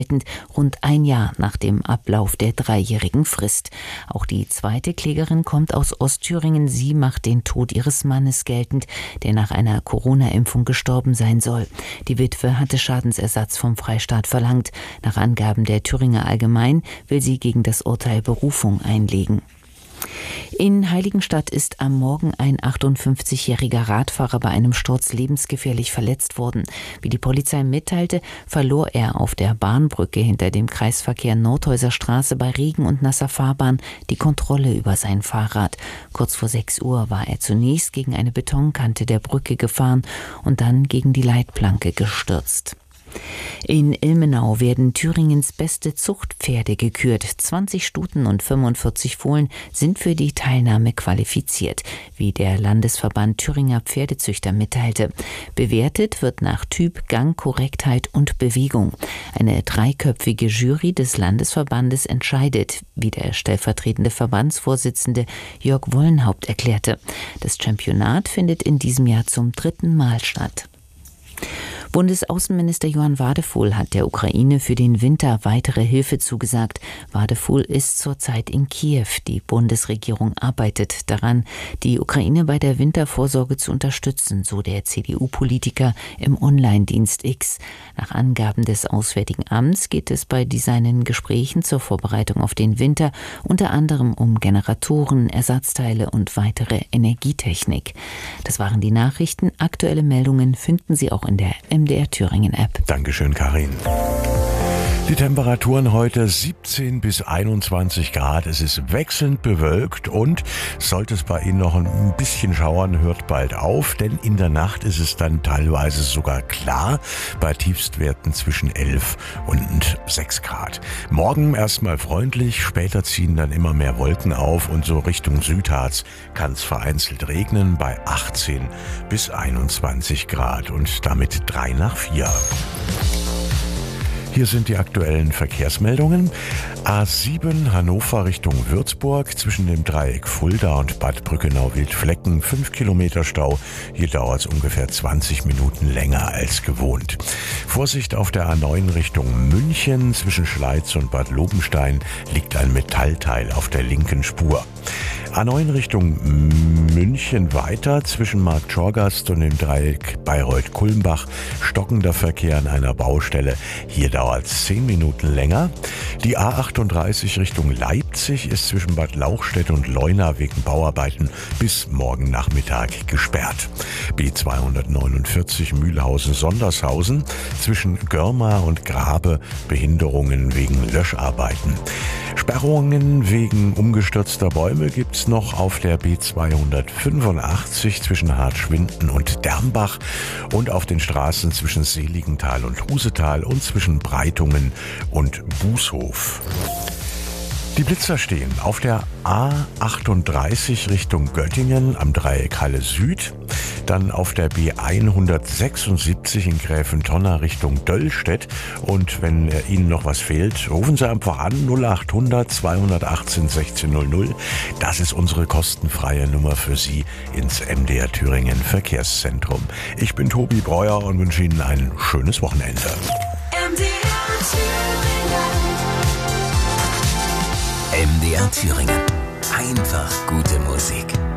rund ein Jahr nach dem Ablauf der 3-jährigen Frist. Auch die zweite Klägerin kommt aus Ostthüringen. Sie macht den Tod ihres Mannes geltend, der nach einer Corona-Impfung gestorben sein soll. Die Witwe hatte Schadensersatz vom Freistaat verlangt. Nach Angaben der Thüringer Allgemein will sie gegen das Urteil Berufung einlegen. In Heiligenstadt ist am Morgen ein 58-jähriger Radfahrer bei einem Sturz lebensgefährlich verletzt worden. Wie die Polizei mitteilte, verlor er auf der Bahnbrücke hinter dem Kreisverkehr Nordhäuser Straße bei Regen und nasser Fahrbahn die Kontrolle über sein Fahrrad. Kurz vor 6 Uhr war er zunächst gegen eine Betonkante der Brücke gefahren und dann gegen die Leitplanke gestürzt. In Ilmenau werden Thüringens beste Zuchtpferde gekürt. 20 Stuten und 45 Fohlen sind für die Teilnahme qualifiziert, wie der Landesverband Thüringer Pferdezüchter mitteilte. Bewertet wird nach Typ, Gang, Korrektheit und Bewegung. Eine 3-köpfige Jury des Landesverbandes entscheidet, wie der stellvertretende Verbandsvorsitzende Jörg Wollenhaupt erklärte. Das Championat findet in diesem Jahr zum 3. Mal statt. Bundesaußenminister Johann Wadephul hat der Ukraine für den Winter weitere Hilfe zugesagt. Wadephul ist zurzeit in Kiew. Die Bundesregierung arbeitet daran, die Ukraine bei der Wintervorsorge zu unterstützen, so der CDU-Politiker im Online-Dienst X. Nach Angaben des Auswärtigen Amts geht es bei seinen Gesprächen zur Vorbereitung auf den Winter unter anderem um Generatoren, Ersatzteile und weitere Energietechnik. Das waren die Nachrichten. Aktuelle Meldungen finden Sie auch in der MDR Thüringen App. Dankeschön, Karin. Die Temperaturen heute 17 bis 21 Grad. Es ist wechselnd bewölkt und sollte es bei Ihnen noch ein bisschen schauern, hört bald auf, denn in der Nacht ist es dann teilweise sogar klar bei Tiefstwerten zwischen 11 und 6 Grad. Morgen erstmal freundlich, später ziehen dann immer mehr Wolken auf und so Richtung Südharz kann es vereinzelt regnen bei 18 bis 21 Grad und damit 3 nach 4. Hier sind die aktuellen Verkehrsmeldungen. A7 Hannover Richtung Würzburg zwischen dem Dreieck Fulda und Bad Brückenau-Wildflecken 5 Kilometer Stau. Hier dauert es ungefähr 20 Minuten länger als gewohnt. Vorsicht auf der A9 Richtung München zwischen Schleiz und Bad Lobenstein liegt ein Metallteil auf der linken Spur. A9 Richtung München weiter zwischen Marktschorgast und dem Dreieck Bayreuth-Kulmbach stockender Verkehr an einer Baustelle. Hier dauert es 10 Minuten länger. Die A38 Richtung Leipzig ist zwischen Bad Lauchstädt und Leuna wegen Bauarbeiten bis morgen Nachmittag gesperrt. B249 Mühlhausen-Sondershausen zwischen Görmar und Grabe Behinderungen wegen Löscharbeiten. Sperrungen wegen umgestürzter Bäume gibt's noch auf der B285 zwischen Hartschwinden und Dermbach und auf den Straßen zwischen Seligenthal und Husetal und zwischen Breitungen und Bußhof. Die Blitzer stehen auf der A38 Richtung Göttingen am Dreieck Halle Süd, dann auf der B176 in Gräfentonna Richtung Döllstedt und wenn Ihnen noch was fehlt, rufen Sie einfach an 0800 218 1600. Das ist unsere kostenfreie Nummer für Sie ins MDR Thüringen Verkehrszentrum. Ich bin Tobi Breuer und wünsche Ihnen ein schönes Wochenende. MDR Thüringen. Einfach gute Musik.